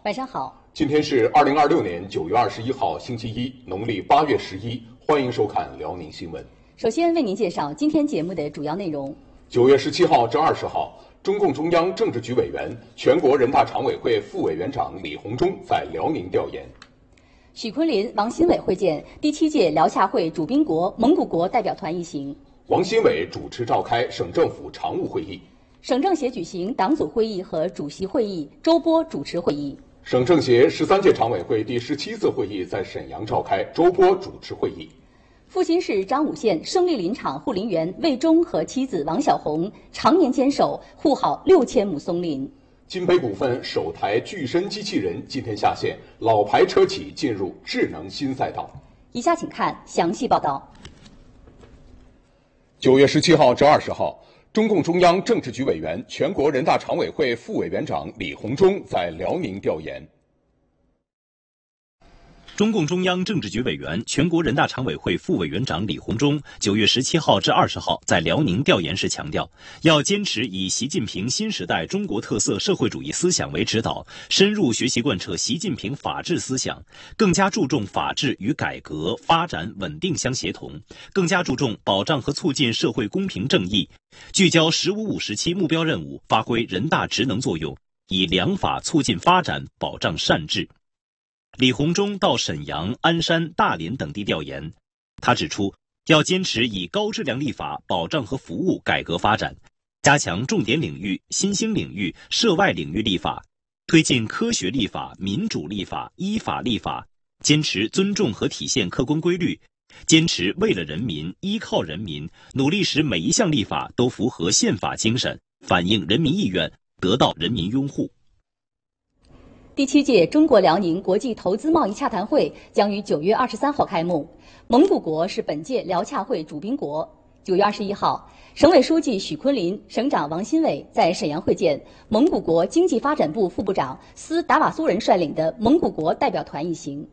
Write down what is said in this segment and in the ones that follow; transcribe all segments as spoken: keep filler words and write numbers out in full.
晚上好， 今天是二零二六年九月二十一号，星期一，农历八月十一。欢迎收看辽宁新闻。 首先为您介绍今天节目的主要内容。 九月十七号至二十号，中共中央政治局委员、全国人大常委会副委员长李鸿忠在辽宁调研。 许昆林、王新伟会见第七届辽洽会主宾国蒙古国代表团一行。 王新伟主持召开省政府常务会议。 省政协举行党组会议和主席会议，周波主持会议。 省政协十三届常委会第十七次会议在沈阳召开，周波主持会议。 阜新市张武县胜利林场护林员魏忠和妻子王小红常年坚守护好六千亩松林。 金杯股份首台巨身机器人今天下线，老牌车企进入智能新赛道。 以下请看详细报道。 九月十七号至二十号，中共中央政治局委员、全国人大常委会副委员长李鸿忠在辽宁调研。 中共中央政治局委员、全国人大常委会副委员长李鸿忠九月十七号至二十号在辽宁调研时强调，要坚持以习近平新时代中国特色社会主义思想为指导，深入学习贯彻习近平法治思想，更加注重法治与改革、发展稳定相协同，更加注重保障和促进社会公平正义，聚焦“十五五”时期目标任务，发挥人大职能作用，以良法促进发展，保障善治。李鸿忠到沈阳、鞍山、大连等地调研，他指出，要坚持以高质量立法保障和服务改革发展，加强重点领域、新兴领域、涉外领域立法，推进科学立法、民主立法、依法立法，坚持尊重和体现客观规律，坚持为了人民、依靠人民，努力使每一项立法都符合宪法精神，反映人民意愿，得到人民拥护。 第七届中国辽宁国际投资贸易洽谈会将于九月二十三号开幕，蒙古国是本届辽洽会主宾国。九月二十一号，省委书记许昆林、省长王新伟在沈阳会见蒙古国经济发展部副部长斯达瓦苏人率领的蒙古国代表团一行。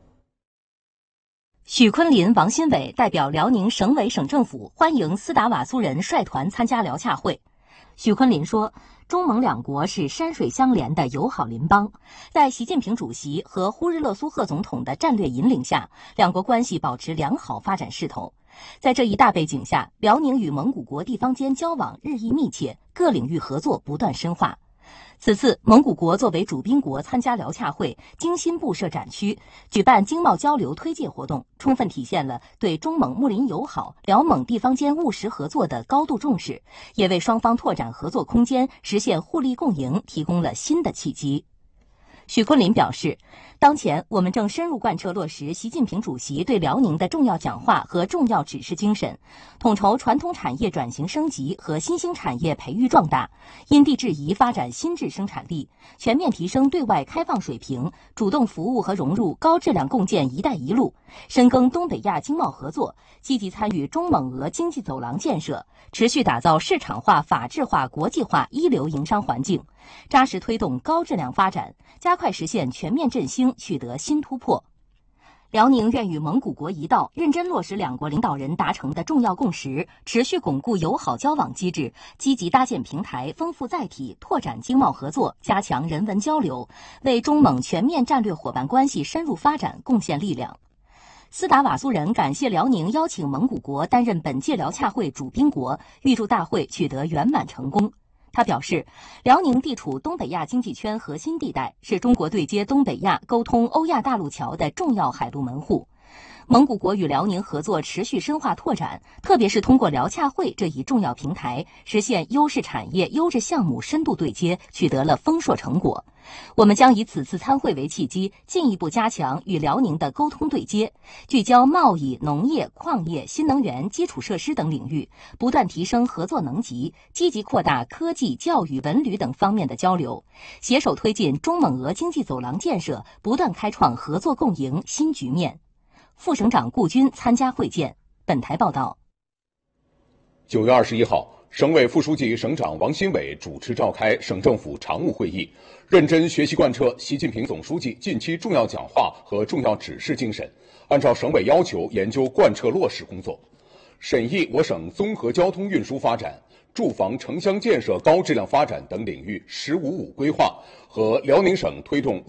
许昆林、王新伟代表辽宁省委省政府欢迎斯达瓦苏人率团参加辽洽会。许昆林说，中蒙两国是山水相连的友好邻邦，在习近平主席和呼日勒苏赫总统的战略引领下，两国关系保持良好发展势头。在这一大背景下，辽宁与蒙古国地方间交往日益密切，各领域合作不断深化。此次蒙古国作为主宾国参加辽洽会，精心布设展区，举办经贸交流推介活动，充分体现了对中蒙睦邻友好、辽蒙地方间务实合作的高度重视，也为双方拓展合作空间、实现互利共赢提供了新的契机。许昆林表示，当前我们正深入贯彻落实习近平主席对辽宁的重要讲话和重要指示精神，统筹传统产业转型升级和新兴产业培育壮大，因地制宜发展新质生产力，全面提升对外开放水平，主动服务和融入高质量共建“一带一路”，深耕东北亚经贸合作，积极参与中蒙俄经济走廊建设，持续打造市场化、法治化、国际化一流营商环境，扎实推动高质量发展，加快实现全面振兴，取得新突破。辽宁愿与蒙古国一道，认真落实两国领导人达成的重要共识，持续巩固友好交往机制，积极搭建平台，丰富载体，拓展经贸合作，加强人文交流，为中蒙全面战略伙伴关系深入发展贡献力量。斯达瓦苏人感谢辽宁邀请蒙古国担任本届辽洽会主宾国，预祝大会取得圆满成功。他表示，辽宁地处东北亚经济圈核心地带，是中国对接东北亚、沟通欧亚大陆桥的重要海陆门户。蒙古国与辽宁合作持续深化拓展，特别是通过辽洽会这一重要平台，实现优势产业、优质项目深度对接，取得了丰硕成果。我们将以此次参会为契机，进一步加强与辽宁的沟通对接，聚焦贸易、农业、矿业、新能源、基础设施等领域，不断提升合作能级，积极扩大科技、教育、文旅等方面的交流，携手推进中蒙俄经济走廊建设，不断开创合作共赢新局面。副省长顾军参加会见。本台报道。 九月二十一号，省委副书记、省长王新伟主持召开省政府常务会议，认真学习贯彻习近平总书记近期重要讲话和重要指示精神，按照省委要求研究贯彻落实工作，审议我省综合交通运输发展、住房城乡建设高质量发展等领域“十五五”规划和辽宁省推动